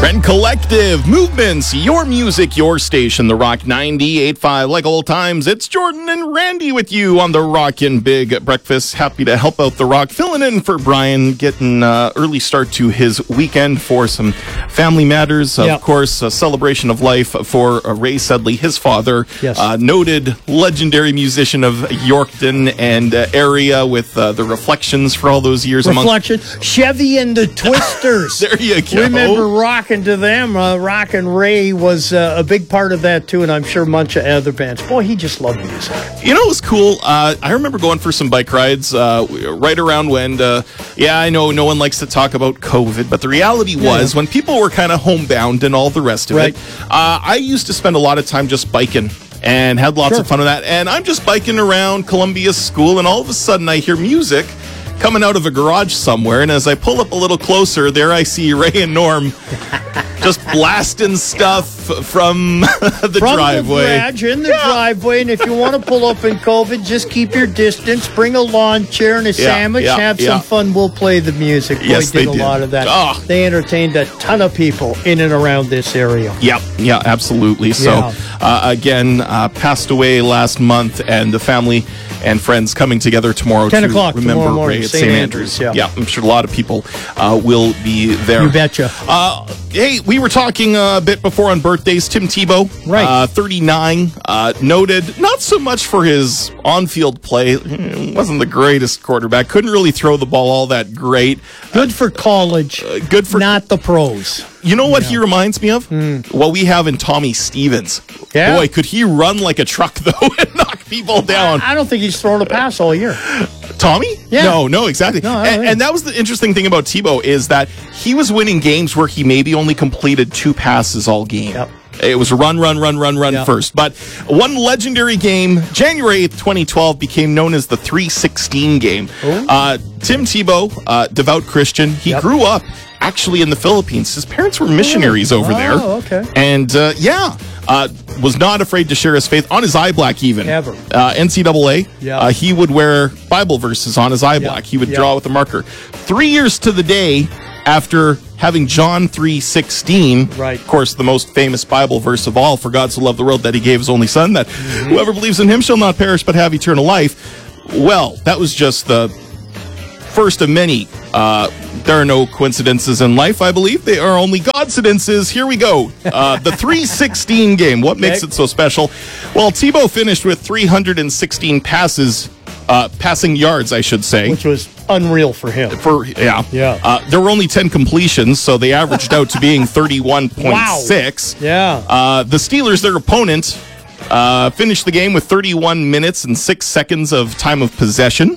Rent Collective, Movements, your music, your station, The Rock 98.5. Like old times, it's Jordan and Randy with you on The Rockin' Big Breakfast. Happy to help out The Rock, filling in for Brian, getting early start to his weekend for some family matters. Of course, a celebration of life for Ray Sedley, his father, noted legendary musician of Yorkton and area with the Reflections for all those years. Chevy and the Twisters. There you go. Remember rocking to them. Rockin' Ray was a big part of that too, and I'm sure a bunch of other bands. Boy, he just loved music. You know, it was cool. I remember going for some bike rides right around when, I know no one likes to talk about COVID, but the reality was when people were kind of homebound and all the rest of it, I used to spend a lot of time just biking and had lots of fun with that. And I'm just biking around Columbia School, and all of a sudden I hear music coming out of a garage somewhere, and as I pull up a little closer, there I see Ray and Norm just blasting stuff from the driveway. The garage, in the driveway, and if you want to pull up in COVID, just keep your distance, bring a lawn chair and a sandwich, have some fun, we'll play the music. Boy, yes, they did a lot of that. They entertained a ton of people in and around this area. Yeah, absolutely. So, again, passed away last month, and the family and friends coming together tomorrow 10 to o'clock remember Ray at St. Andrews. Yeah, I'm sure a lot of people will be there. You betcha. Hey, we were talking a bit before on birthdays. Tim Tebow, 39, noted not so much for his on-field play. Wasn't the greatest quarterback. Couldn't really throw the ball all that great. Good for college. Good for not the pros. You know what he reminds me of? What we have in Tommy Stevens. Yeah. Boy, could he run like a truck, though, and knock people down. I don't think he's thrown a pass all year. Tommy? Yeah. No, exactly. No, and that was the interesting thing about Tebow is that he was winning games where he maybe only completed 2 passes all game. Yep. It was run first. But one legendary game, January 8th, 2012, became known as the 316 game. Tim Tebow, devout Christian, he grew up actually in the Philippines. His parents were missionaries over there. Okay. And, was not afraid to share his faith on his eye black even. Ever. NCAA, he would wear Bible verses on his eye black. He would draw with a marker. 3 years to the day after having John 3:16, of course, the most famous Bible verse of all, for God so loved the world that he gave his only son, that whoever believes in him shall not perish but have eternal life. Well, that was just the first of many. There are no coincidences in life, I believe. They are only Godcidences. Here we go. The 316 game. What makes it so special? Well, Tebow finished with 316 passing yards, I should say. Which was unreal for him. There were only 10 completions, so they averaged out to being 31.6. Yeah. The Steelers, their opponent, finished the game with 31 minutes and 6 seconds of time of possession.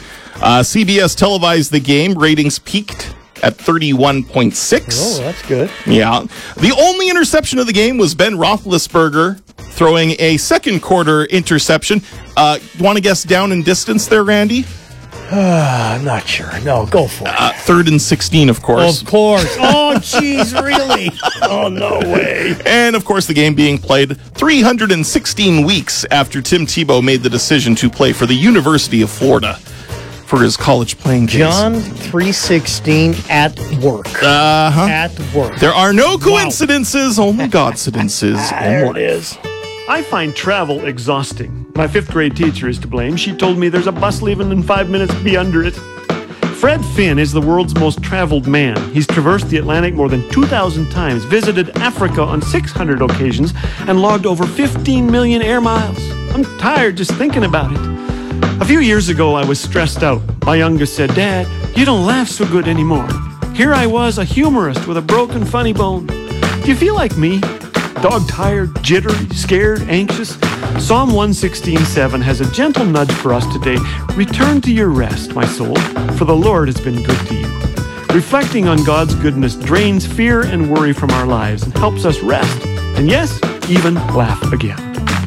CBS televised the game. Ratings peaked at 31.6. Oh, that's good. Yeah. The only interception of the game was Ben Roethlisberger throwing a second quarter interception. Want to guess down in distance there, Randy? I'm not sure. No, go for it. 3rd and 16, of course. Of course. Oh, jeez, really? Oh, no way. And, of course, the game being played 316 weeks after Tim Tebow made the decision to play for the University of Florida for his college playing days. John 3:16 at work. At work. There are no coincidences, only Godcidences. There it is. I find travel exhausting. My 5th grade teacher is to blame. She told me there's a bus leaving in 5 minutes, be under it. Fred Finn is the world's most traveled man. He's traversed the Atlantic more than 2,000 times, visited Africa on 600 occasions, and logged over 15 million air miles. I'm tired just thinking about it. A few years ago, I was stressed out. My youngest said, "Dad, you don't laugh so good anymore." Here I was, a humorist with a broken funny bone. Do you feel like me? Dog-tired, jittery, scared, anxious? Psalm 116:7 has a gentle nudge for us today. Return to your rest, my soul, for the Lord has been good to you. Reflecting on God's goodness drains fear and worry from our lives and helps us rest. And yes, even laugh again.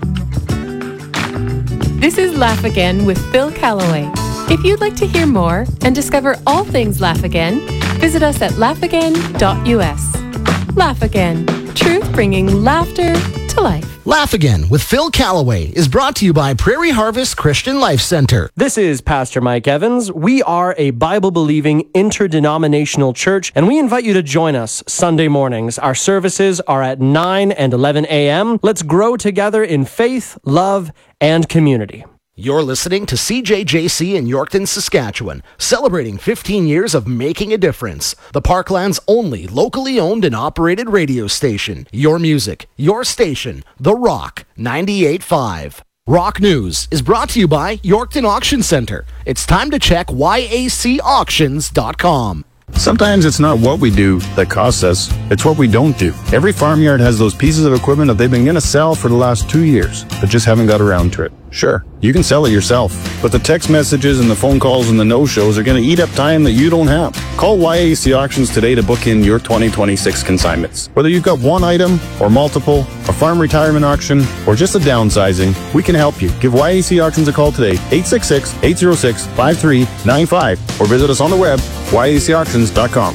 This is Laugh Again with Phil Callaway. If you'd like to hear more and discover all things Laugh Again, visit us at laughagain.us. Laugh Again. Truth bringing laughter to life. Laugh Again with Phil Callaway is brought to you by Prairie Harvest Christian Life Center. This is Pastor Mike Evans. We are a Bible-believing interdenominational church, and we invite you to join us Sunday mornings. Our services are at 9 and 11 a.m. Let's grow together in faith, love, and community. You're listening to CJJC in Yorkton, Saskatchewan, celebrating 15 years of making a difference. The Parkland's only locally owned and operated radio station. Your music, your station, The Rock 98.5. Rock News is brought to you by Yorkton Auction Center. It's time to check YACauctions.com. Sometimes it's not what we do that costs us, it's what we don't do. Every farmyard has those pieces of equipment that they've been going to sell for the last 2 years, but just haven't got around to it. Sure, you can sell it yourself, but the text messages and the phone calls and the no-shows are going to eat up time that you don't have. Call YAC Auctions today to book in your 2026 consignments. Whether you've got one item or multiple, a farm retirement auction, or just a downsizing, we can help you. Give YAC Auctions a call today, 866-806-5395, or visit us on the web, YACauctions.com.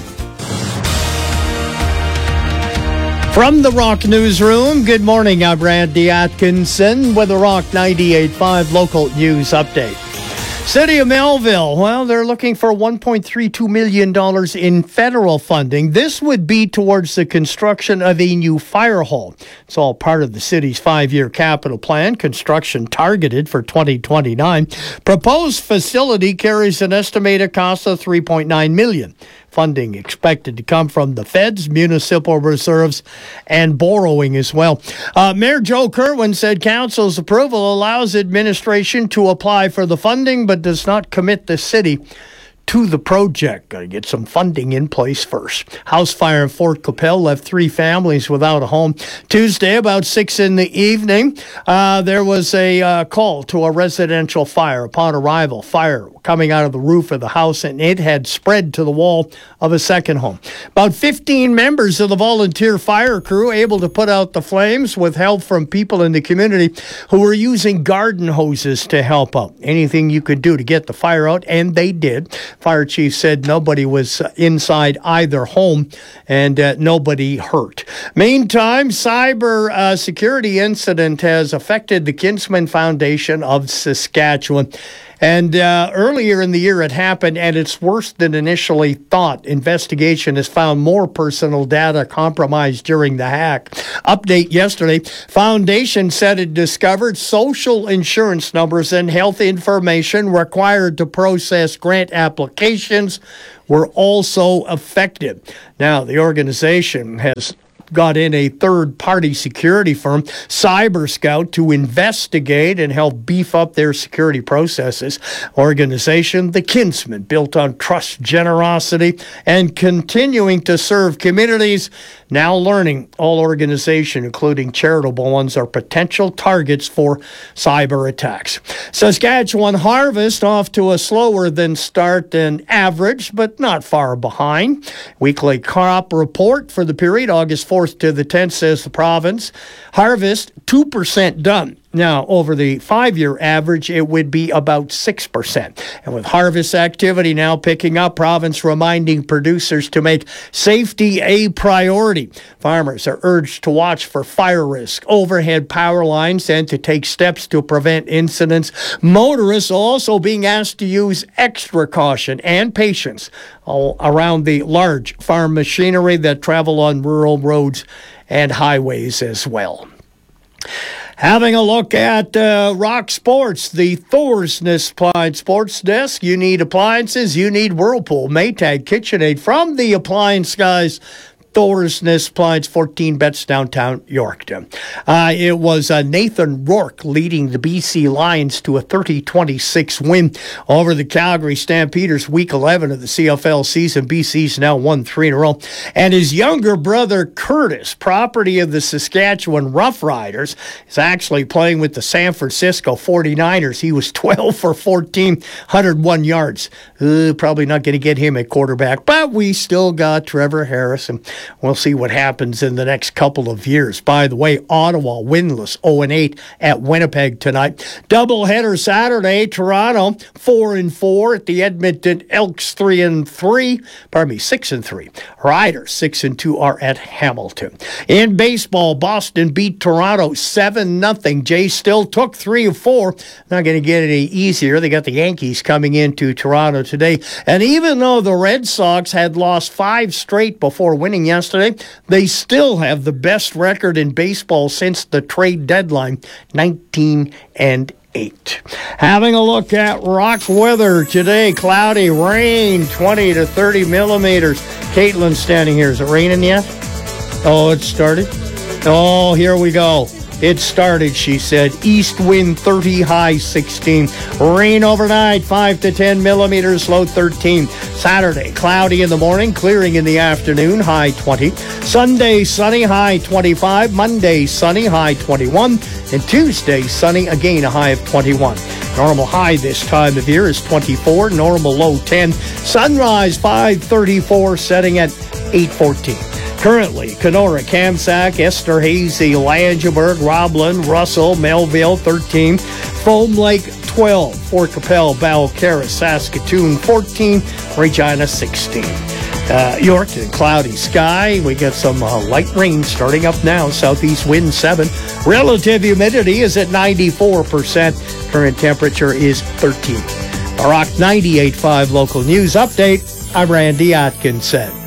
From the Rock Newsroom, good morning. I'm Randy Atkinson with the Rock 98.5 local news update. City of Melville, well, they're looking for $1.32 million in federal funding. This would be towards the construction of a new fire hall. It's all part of the city's 5-year capital plan, construction targeted for 2029. Proposed facility carries an estimated cost of $3.9 million. Funding expected to come from the feds, municipal reserves, and borrowing as well. Mayor Joe Kerwin said council's approval allows administration to apply for the funding, but does not commit the city to the project. Got to get some funding in place first. House fire in Fort Qu'Appelle left 3 families without a home. Tuesday, about 6 in the evening, there was a call to a residential fire. Upon arrival, fire coming out of the roof of the house, and it had spread to the wall of a second home. About 15 members of the volunteer fire crew able to put out the flames with help from people in the community who were using garden hoses to help out. Anything you could do to get the fire out, and they did. Fire chief said nobody was inside either home and nobody hurt. Meantime, cyber security incident has affected the Kinsman Foundation of Saskatchewan. And earlier in the year it happened, and it's worse than initially thought. Investigation has found more personal data compromised during the hack. Update yesterday, Foundation said it discovered social insurance numbers and health information required to process grant applications were also affected. Now, the organization has got in a third-party security firm, Cyber Scout, to investigate and help beef up their security processes. Organization, the Kinsman, built on trust, generosity, and continuing to serve communities. Now learning all organizations, including charitable ones, are potential targets for cyber attacks. Saskatchewan harvest off to a slower than start than average, but not far behind. Weekly crop report for the period August 4th to the 10th says the province harvest 2% done. Now, over the 5-year average, it would be about 6%. And with harvest activity now picking up, province reminding producers to make safety a priority. Farmers are urged to watch for fire risk, overhead power lines, and to take steps to prevent incidents. Motorists also being asked to use extra caution and patience all around the large farm machinery that travel on rural roads and highways as well. Having a look at Rock Sports, the Thorsness Appliance Sports Desk. You need appliances, you need Whirlpool, Maytag, KitchenAid from the appliance guys. Thorsness Appliance, 14 bets downtown Yorkton. It was Nathan Rourke leading the BC Lions to a 30-26 win over the Calgary Stampeders, Week 11 of the CFL season. BC's now won 3 in a row. And his younger brother, Curtis, property of the Saskatchewan Roughriders, is actually playing with the San Francisco 49ers. He was 12 for 14, 101 yards. Probably not going to get him at quarterback, but we still got Trevor Harris. And We'll see what happens in the next couple of years. By the way, Ottawa winless 0-8 at Winnipeg tonight. Doubleheader Saturday, Toronto 4-4 at the Edmonton Elks 6-3. Riders 6-2 are at Hamilton. In baseball, Boston beat Toronto 7-0. Jay Still took 3 of 4. Not going to get any easier. They got the Yankees coming into Toronto today. And even though the Red Sox had lost 5 straight before winning yesterday, they still have the best record in baseball since the trade deadline, 19-8. Having a look at rock weather today, cloudy, rain, 20 to 30 millimeters. Caitlin's standing here. Is it raining yet? Oh, it started? Oh, here we go. It started, she said. East wind 30, high 16. Rain overnight, 5 to 10 millimeters, low 13. Saturday, cloudy in the morning, clearing in the afternoon, high 20. Sunday, sunny, high 25. Monday, sunny, high 21. And Tuesday, sunny, again, a high of 21. Normal high this time of year is 24. Normal low 10. Sunrise 5:34, setting at 8:14. Currently, Kenora, Kamsack, Esterhazy, Langeberg, Roblin, Russell, Melville, 13. Foam Lake, 12. Fort Capel, Balcarres, Saskatoon, 14. Regina, 16. Yorkton, cloudy sky. We got some light rain starting up now. Southeast wind 7. Relative humidity is at 94%. Current temperature is 13. A Rock 98.5 local news update. I'm Randy Atkinson.